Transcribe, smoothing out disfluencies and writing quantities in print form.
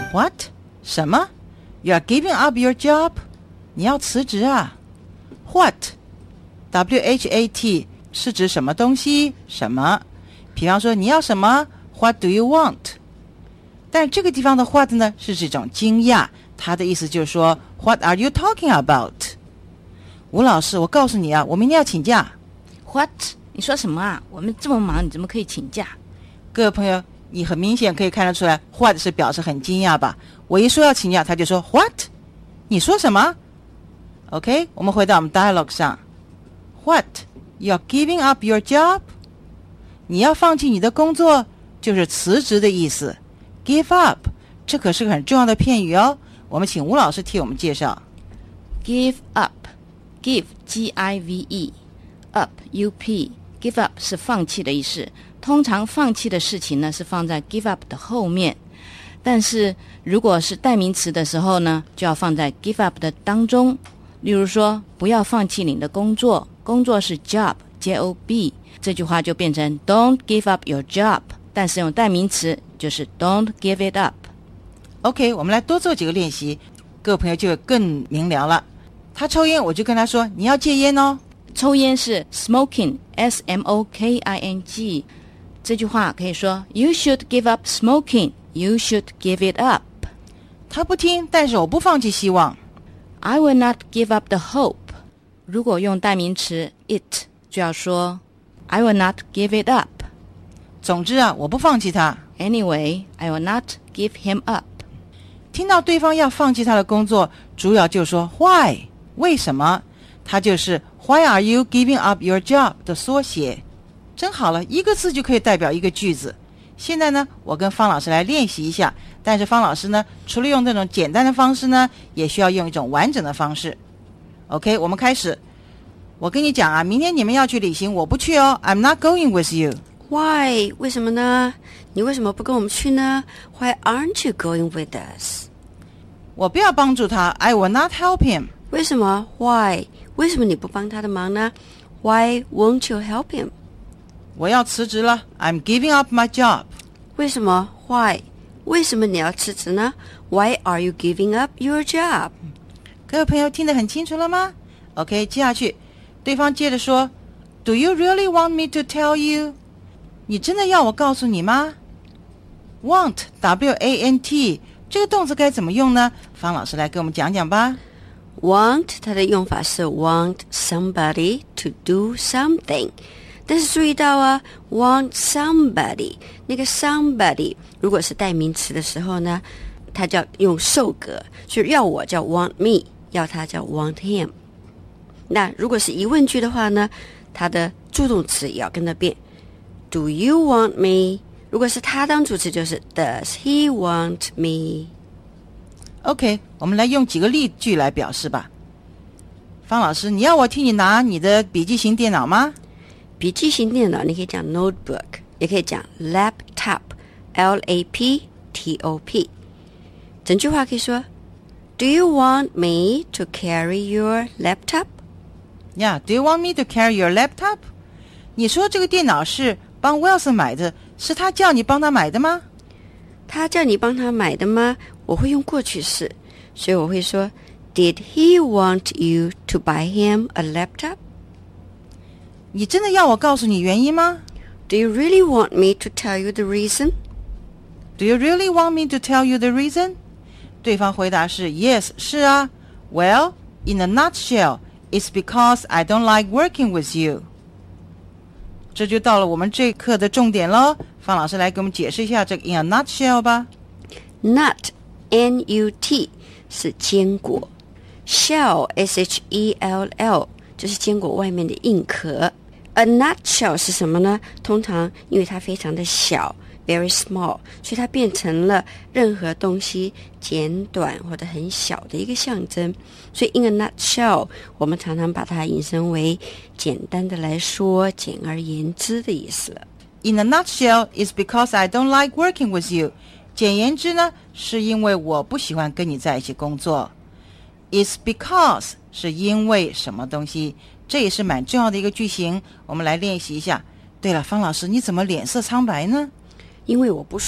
What? 什么 You are giving up your job? 你要辞职啊 What? W-H-A-T 是指什么东西什么，比方说你要什么 What do you want? 但这个地方的 what 呢是这种惊讶，它的意思就是说 What are you talking about? 吴老师，我告诉你啊，我明天要请假。 What? 你说什么啊？我们这么忙，你怎么可以请假？ 各位朋友，你很明显可以看得出来 what 是表示很惊讶吧，我一说要请假他就说 What? 你说什么 OK 我们回到我们 dialogue 上 What? You are giving up your job? 你要放弃你的工作就是辞职的意思 Give up 这可是个很重要的片语哦，我们请吴老师替我们介绍 Give up Give G-I-V-E Up U-P Give up 是放弃的意思，通常放弃的事情呢是放在 give up 的后面，但是如果是代名词的时候呢就要放在 give up 的当中，例如说不要放弃你的工作，工作是 job J-O-B 这句话就变成 Don't give up your job， 但是用代名词就是 Don't give it up。 OK 我们来多做几个练习，各位朋友就会更明了了。他抽烟我就跟他说你要戒烟哦， 抽烟是 smoking S-M-O-K-I-N-G 这句话可以说 You should give up smoking You should give it up。 他不听，但是我不放弃希望。 I will not give up the hope。 如果用代名词 it 就要说 I will not give it up。 总之啊，我不放弃他。 Anyway, I will not give him up。 听到对方要放弃他的工作，主要就说 Why 为什么，他就是 Why are you giving up your job 的缩写。真好了，一个字就可以代表一个句子。现在呢，我跟方老师来练习一下，但是方老师呢，除了用这种简单的方式呢，也需要用一种完整的方式。 OK 我们开始。我跟你讲啊，明天你们要去旅行，我不去哦， I'm not going with you。 Why? 为什么呢？你为什么不跟我们去呢？ Why aren't you going with us? 我不要帮助他， I will not help him。 为什么 Why? 为什么你不帮他的忙呢？ Why won't you help him? 我要辞职了， I'm giving up my job。 为什么 Why? 为什么你要辞职呢？ Why are you giving up your job? 各位朋友听得很清楚了吗？ OK 接下去对方接着说 Do you really want me to tell you？ 你真的要我告诉你吗？ Want W-A-N-T 这个动词该怎么用呢？方老师来给我们讲讲吧。 Want 它的用法是 want somebody to do something， 但是注意到啊 want somebody 那个 somebody 如果是代名词的时候呢，它叫用受格，就要我叫 want me， 要他叫 want him。 那如果是疑问句的话呢，它的助动词也要跟着变 Do you want me？ 如果是他当主词就是 Does he want me？ OK 我们来用几个例句来表示吧。方老师，你要我替你拿你的笔记型电脑吗？ 笔记型电脑你可以讲 notebook， 也可以讲 laptop L-A-P-T-O-P。 整句话可以说 Do you want me to carry your laptop? Yeah, do you want me to carry your laptop? 你说这个电脑是帮 Wilson 买的，是他叫你帮他买的吗？ 他叫你帮他买的吗？我会用过去式，所以我会说 Did he want you to buy him a laptop? 你真的要我告诉你原因吗？ Do you really want me to tell you the reason? Do you really want me to tell you the reason? 对方回答是 Yes, 是啊。Well, in a nutshell, it's because I don't like working with you. 这就到了我们这课的重点咯，方老师来给我们解释一下这个 in a nutshell 吧。 Nut N-U-T 是坚果， Shell S-H-E-L-L 就是坚果外面的硬壳。 A nutshell 是什么呢？通常因为它非常的小 very small， 所以它变成了任何东西简短或者很小的一个象征，所以 in a nutshell 我们常常把它引申为简单的来说，简而言之的意思了。 In a nutshell, it's because I don't like working with you. 简言之呢，是因为我不喜欢跟你在一起工作。 It's because 是因为什么东西，这也是蛮重要的一个句型，我们来练习一下。对了，方老师，你怎么脸色苍白呢？ 因为我不